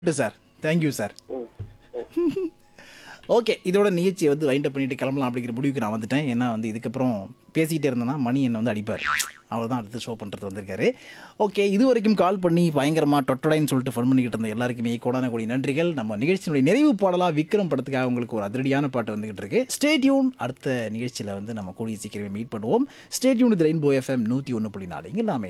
Sir. Thank you sir. ம். ம். Okay. இதோட நிகழ்ச்சிய வந்து வைண்ட் அப் பண்ணிட்டு கிளம்பலாம் அப்படிங்கிற முடிவுக்கு நான் வந்துட்டேன். ஏன்னா வந்து இதுக்கப்புறம் பேசிக்கிட்டே இருந்தேன்னா மணி என்ன வந்து அடிப்பார். அவர் தான் அடுத்து ஷோ பண்ணுறது வந்திருக்காரு. ஓகே. இதுவரைக்கும் கால் பண்ணி பயங்கரமா டொட்டடைன்னு சொல்லிட்டு ஃபன் பண்ணிக்கிட்டு இருந்த எல்லாருக்குமே கோடான கோடி நன்றிகள். நம்ம நிகழ்ச்சியினுடைய நிறைவு பாடலா விக்ரம் படத்துக்காக உங்களுக்கு ஒரு அதிரடியான பாட்டு வந்துகிட்டு இருக்கு. Stay tune. அடுத்த நிகழ்ச்சியில வந்து நம்ம கூடிய சீக்கிரமே மீட் பண்ணுவோம். Stay tune with rainbow FM 101.4 இங்க நாம